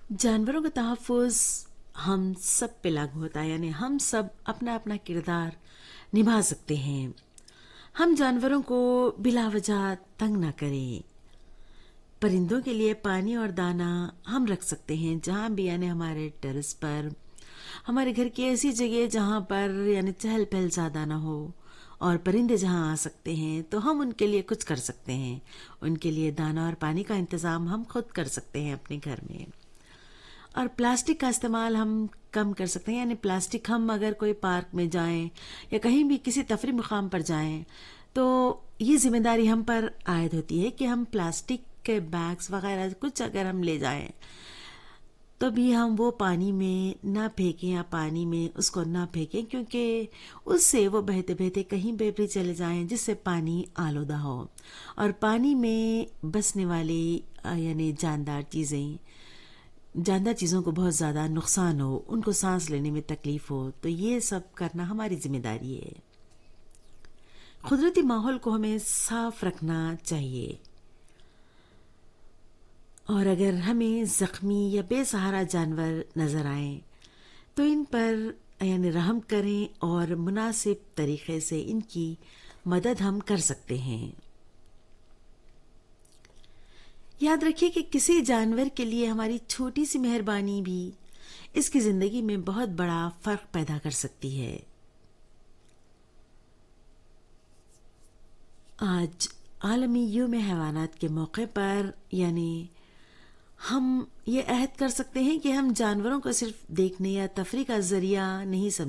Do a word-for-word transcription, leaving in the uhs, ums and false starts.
جانوروں کا تحفظ ہم سب پہ لاگو ہوتا ہے، یعنی ہم سب اپنا اپنا کردار نبھا سکتے ہیں. ہم جانوروں کو بلا وجہ تنگ نہ کریں. پرندوں کے لیے پانی اور دانہ ہم رکھ سکتے ہیں جہاں بھی، یعنی ہمارے ٹیرس پر، ہمارے گھر کی ایسی جگہ جہاں پر یعنی چہل پہل زیادہ نہ ہو اور پرندے جہاں آ سکتے ہیں تو ہم ان کے لیے کچھ کر سکتے ہیں. ان کے لیے دانہ اور پانی کا انتظام ہم خود کر سکتے ہیں اپنے گھر میں. اور پلاسٹک کا استعمال ہم کم کر سکتے ہیں، یعنی پلاسٹک ہم اگر کوئی پارک میں جائیں یا کہیں بھی کسی تفریح مقام پر جائیں تو یہ ذمہ داری ہم پر عائد ہوتی ہے کہ ہم پلاسٹک کے بیگز وغیرہ کچھ اگر ہم لے جائیں تو بھی ہم وہ پانی میں نہ پھینکیں یا پانی میں اس کو نہ پھینکیں، کیونکہ اس سے وہ بہتے بہتے کہیں پہ بھی چلے جائیں جس سے پانی آلودہ ہو. اور پانی میں بسنے والی یعنی جاندار چیزیں جاندار چیزوں کو بہت زیادہ نقصان ہو، ان کو سانس لینے میں تکلیف ہو، تو یہ سب کرنا ہماری ذمہ داری ہے. قدرتی ماحول کو ہمیں صاف رکھنا چاہیے، اور اگر ہمیں زخمی یا بے سہارا جانور نظر آئیں تو ان پر یعنی رحم کریں اور مناسب طریقے سے ان کی مدد ہم کر سکتے ہیں. یاد رکھیے کہ کسی جانور کے لیے ہماری چھوٹی سی مہربانی بھی اس کی زندگی میں بہت بڑا فرق پیدا کر سکتی ہے. آج عالمی یوم حیوانات کے موقع پر یعنی ہم یہ عہد کر سکتے ہیں کہ ہم جانوروں کو صرف دیکھنے یا تفریح کا ذریعہ نہیں سمجھیں